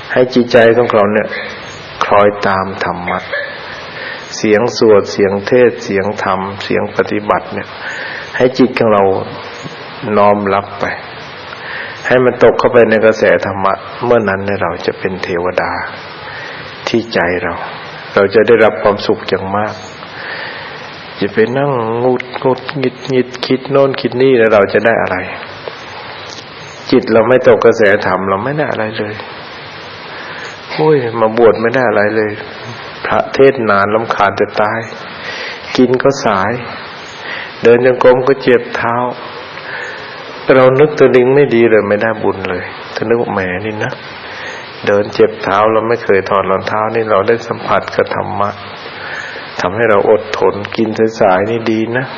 ให้จิตใจของเราเนี่ยคล้อยตามธรรมะเสียงสวดเสียงเทศเสียงธรรมเสียงปฏิบัติเนี่ยให้จิตของเราน้อมรับไปให้มันตกเข้าไปในกระแสธรรมะเมื่อนั้นเนี่ยเราจะเป็นเทวดาที่ใจเราจะได้รับความสุขอย่างมากจะไปนั่งงุดหงิดคิดโน่นคิดนี่แล้วเราจะได้อะไรจิตเราไม่ตกกระแสธรรมเราไม่ได้อะไรเลยโอ้ยมาบวชไม่ได้อะไรเลยพระเทศนานรำคาญจะตายกินก็สายเดินจงกรมก็เจ็บเท้าเรานึกตัวดิ้งไม่ดีเลยไม่ได้บุญเลยถ้านึกว่าแหมนี่นะเดินเจ็บเท้าเราไม่เคยถอดรองเท้านี่เราได้สัมผัสกับธรรมะทำให้เราอดทนกินสายๆนี่ดีนะ